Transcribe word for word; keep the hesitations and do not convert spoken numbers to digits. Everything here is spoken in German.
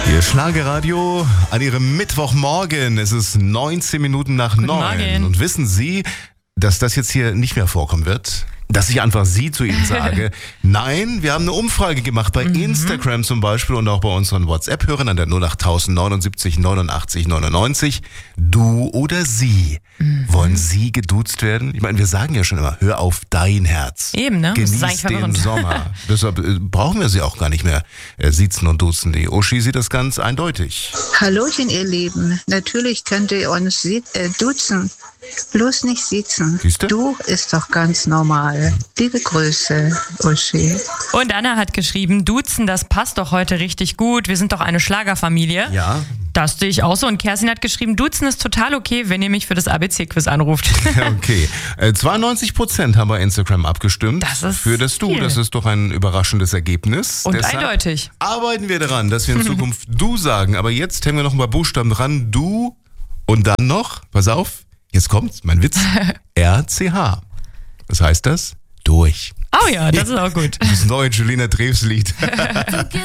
Ihr Schlagerradio an Ihrem Mittwochmorgen. Es ist neunzehn Minuten nach neun. Und wissen Sie, dass das jetzt hier nicht mehr vorkommen wird? Dass ich einfach Sie zu Ihnen sage. Nein, wir haben eine Umfrage gemacht bei mhm. Instagram zum Beispiel und auch bei unseren WhatsApp-Hörern an der null acht neunundsiebzig neunundachtzig neunundneunzig. Du oder Sie? Mhm. Wollen Sie geduzt werden? Ich meine, wir sagen ja schon immer, hör auf dein Herz. Eben, ne? Genieß den Sommer. Deshalb äh, brauchen wir Sie auch gar nicht mehr äh, siezen und duzen. Die Uschi sieht das ganz eindeutig. Hallöchen, ihr Lieben. Natürlich könnt ihr uns sie- äh, duzen. Bloß nicht sitzen. Siehste? Du ist doch ganz normal. Liebe Grüße, Uschi. Und Anna hat geschrieben, duzen, das passt doch heute richtig gut. Wir sind doch eine Schlagerfamilie. Ja. Das sehe ich auch so. Und Kerstin hat geschrieben, duzen ist total okay, wenn ihr mich für das A B C-Quiz anruft. Okay. Äh, zweiundneunzig Prozent haben bei Instagram abgestimmt. Das ist für das Du. viel. Das ist doch ein überraschendes Ergebnis. Und Deshalb eindeutig. arbeiten wir daran, dass wir in Zukunft Du sagen. Aber jetzt hängen wir noch ein paar Buchstaben dran. Du und dann noch, pass auf, jetzt kommt's, mein Witz, R C H. Was heißt das? Durch. Oh ja, das ist auch gut. Das neue Julina Treves Lied. Du